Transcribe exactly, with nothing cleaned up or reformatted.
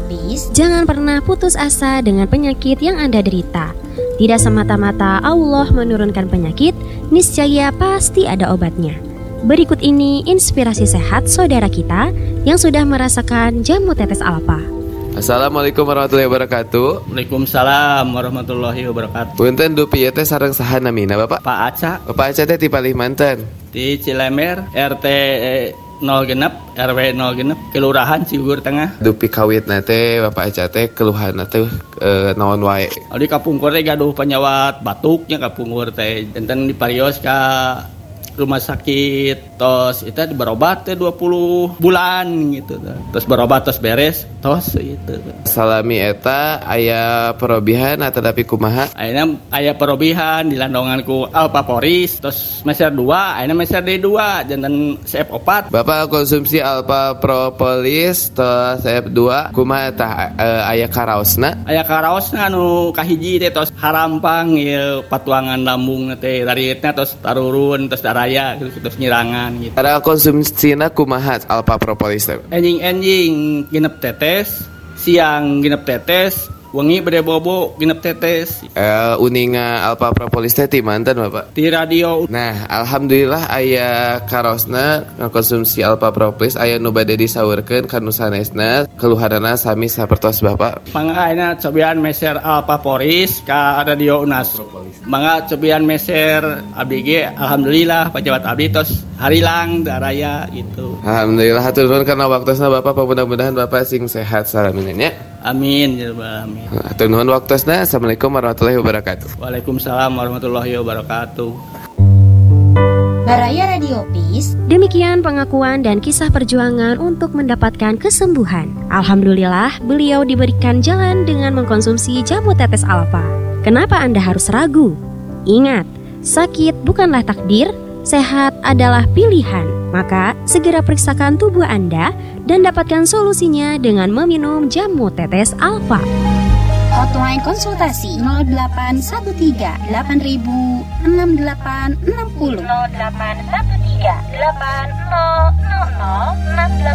Radiopis, jangan pernah putus asa dengan penyakit yang Anda derita. Tidak semata-mata Allah menurunkan penyakit, niscaya pasti ada obatnya. Berikut ini inspirasi sehat saudara kita yang sudah merasakan jamu tetes Alfa. Assalamualaikum warahmatullahi wabarakatuh. Waalaikumsalam warahmatullahi wabarakatuh. Punten dupi teh sareng saha namina Bapak? Pak Aca Bapak Aca teh ti Palimanten. di Cilemer R T nol genep R W nol genep Kelurahan Ciugur Tengah. Dupi kawitna teh Bapak Aca teh keluhanna teh e, naon wae? Di kapungkur teh gaduh penyawat batuknya kapungkur teh. Enten diparios ka rumah sakit, tos itu berobat teh dua puluh bulan gitu. Terus berobat terus beres, tos gitu. Salami eta aya perobihan atau tapi kumaha? Ayeuna aya perobihan dilandongan ku Alpaporis, terus meser dua, ayeuna meser D dua, jantan C F opat. Bapak konsumsi Alpha Propolis tos C F dua kumaha tah e, aya karaosna? Aya karaosna anu kahiji teh tos harampang ieu patuangan lambung teh daritna tos tarurun tos daraya gitu terus nyirangan gitu. Ada konsumsina kumaha Alpha Propolis teh? Enjing-enjing genep tetes, siang genep tetes, wengi bade bobo genep tetes. Eh uninga Alpha Propolis teh ti manten Bapak? Di radio. Nah, alhamdulillah aya karosna ngakonsumsi Alpha Propolis aya nu bade disaurkeun ka nu sanesna keluhanana sami sapertos Bapak. Mangga ayeuna cobian meser Alpaporis ka radio U N A S. Mangga cobian meser abdi ge alhamdulillah pejabat abdi tos harilang daraya gitu. Alhamdulillah hatur nuhun kana waktosna Bapak, mudah-mudahan Bapak sing sehat salaminnya. Amin ya rabbal alamin. Hatur nuhun waktosna. Assalamualaikum warahmatullahi wabarakatuh. Waalaikumsalam warahmatullahi wabarakatuh. Baraya Radiopis. Demikian pengakuan dan kisah perjuangan untuk mendapatkan kesembuhan. Alhamdulillah, beliau diberikan jalan dengan mengkonsumsi jamu tetes Alfa. Kenapa Anda harus ragu? Ingat, sakit bukanlah takdir, sehat adalah pilihan. Maka, segera periksakan tubuh Anda dan dapatkan solusinya dengan meminum jamu tetes Alfa. Hotline konsultasi nol delapan satu tiga delapan ribu enam delapan enam nol. nol delapan satu tiga delapan nol nol nol enam delapan